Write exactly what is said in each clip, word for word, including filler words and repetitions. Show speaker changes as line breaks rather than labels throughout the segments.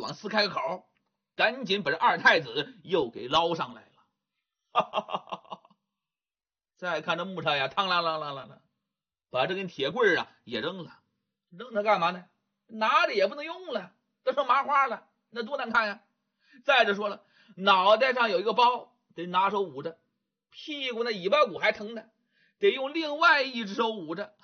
往撕开个口，赶紧把这二太子又给捞上来了。哈哈哈哈哈！再看这木叉呀，嘡啷啷啷啷啷，把这根铁棍啊也扔了。扔它干嘛呢？拿着也不能用了，都成麻花了，那多难看呀！再者说了，脑袋上有一个包，得拿手捂着；屁股那尾巴骨还疼呢，得用另外一只手捂着。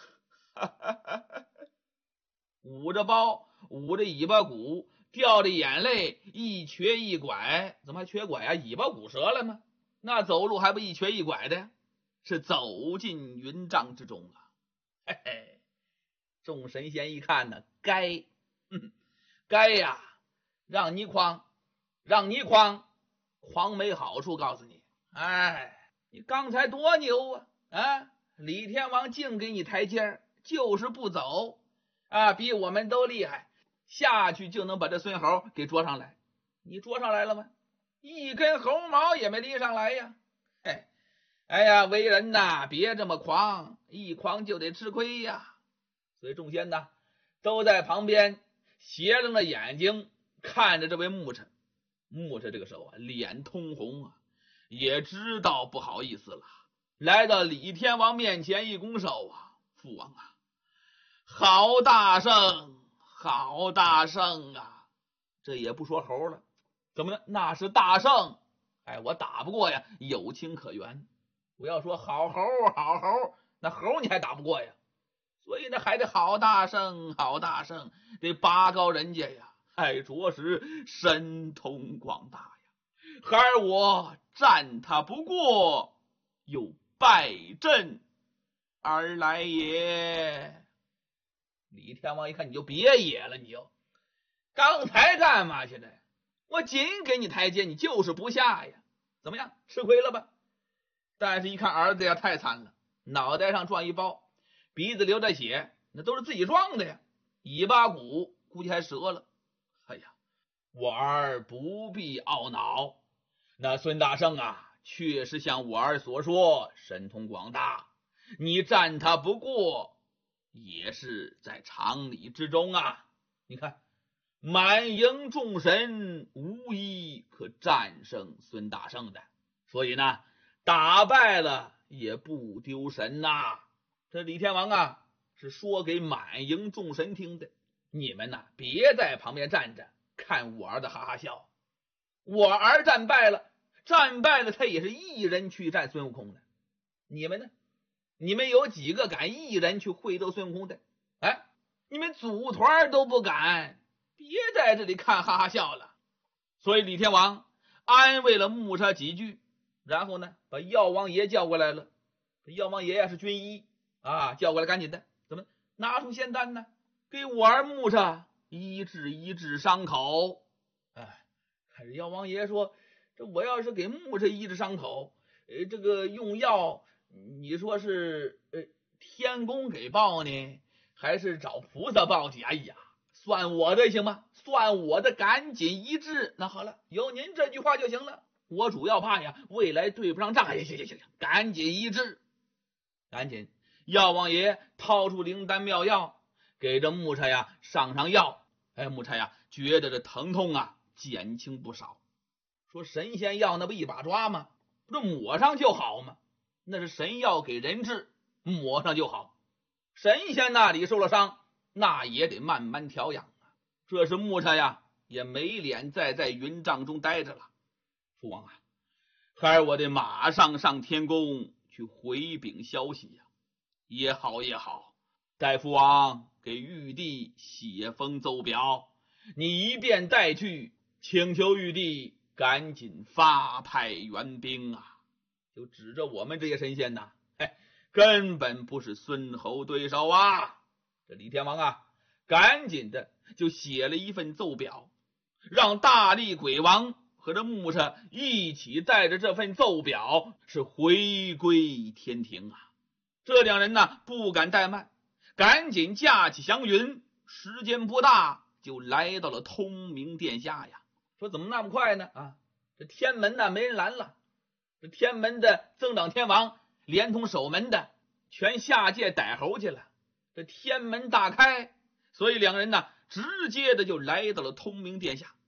捂着包，捂着尾巴骨，掉着眼泪，一瘸一拐。怎么还瘸拐呀？尾巴骨折了吗？那走路还不一瘸一拐的呀？是走进云帐之中啊！嘿嘿，众神仙一看呢，该，哼，该呀，让你诓，让你诓，诓没好处，告诉你，哎，你刚才多牛啊！啊，李天王净给你台阶，就是不走啊，比我们都厉害，下去就能把这孙猴给捉上来。你捉上来了吗？一根猴毛也没拎上来呀！嘿，哎呀，为人呐，别这么狂，一狂就得吃亏呀。所以众仙呐，都在旁边斜楞着眼睛看着这位木叉。木叉这个时候啊，脸通红啊，也知道不好意思了，来到李天王面前一拱手啊，父王啊，好大圣，好大圣啊！这也不说猴了，怎么呢？那是大圣，哎，我打不过呀，有情可原。我要说好猴，好猴，那猴你还打不过呀？所以呢，还得好大圣，好大圣，得拔高人家呀！哎，着实神通广大呀！孩儿我战他不过，又败阵而来也。李天王一看，你就别野了，你就刚才干嘛去了？我仅给你台阶，你就是不下呀？怎么样，吃亏了吧？但是一看儿子呀，太惨了，脑袋上撞一包，鼻子流着血，那都是自己撞的呀，尾巴骨估计还折了。哎呀，我儿不必懊恼，那孙大圣啊，确实像我儿所说，神通广大，你战他不过，也是在常理之中啊。你看，满营众神无一可战胜孙大圣的，所以呢，打败了也不丢神呐、啊。这李天王啊，是说给满营众神听的，你们呐，别在旁边站着看我儿的哈哈笑。我儿战败了，战败了，他也是一人去战孙悟空的。你们呢？你们有几个敢一人去会斗孙悟空的？哎，你们组团都不敢，别在这里看哈哈笑了。所以李天王安慰了木叉几句，然后呢，把药王爷叫过来了。药王爷呀是军医啊，叫过来赶紧的，怎么拿出仙丹呢？给我儿木叉医治医治伤口。哎，可是药王爷说，这我要是给木叉医治伤口，呃，这个用药，你说是呃天公给报呢，还是找菩萨报去？哎呀，算我的行吗？算我的，赶紧医治。那好了，有您这句话就行了。我主要怕呀，未来对不上仗。行行行行行，赶紧医治，赶紧。药王爷掏出灵丹妙药，给这木叉呀上上药。哎，木叉呀觉得这疼痛啊减轻不少。说神仙药那不一把抓吗？不是抹上就好吗？那是神药给人治，抹上就好。神仙那里受了伤，那也得慢慢调养啊。这是木叉呀也没脸再在云帐中待着了。父王啊，孩儿我得马上上天宫去回禀消息呀。也好也好，待父王给玉帝写封奏表，你一便带去，请求玉帝赶紧发派援兵啊。就指着我们这些神仙呐，哎，根本不是孙猴对手啊。这李天王啊，赶紧的就写了一份奏表，让大力鬼王和这木叉一起带着这份奏表是回归天庭啊。这两人呢不敢怠慢，赶紧驾起祥云，时间不大就来到了通明殿下呀。说怎么那么快呢？啊，这天门呢没人拦了，这天门的增长天王连同守门的全下界逮猴去了。这天门大开，所以两人呢直接的就来到了通明殿下。